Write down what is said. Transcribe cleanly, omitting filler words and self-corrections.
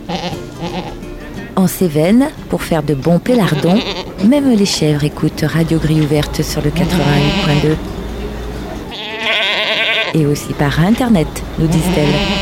En Cévennes, pour faire de bons pélardons, même les chèvres écoutent Radio Grille Ouverte sur le 88.2. Et aussi par Internet, nous disent-elles.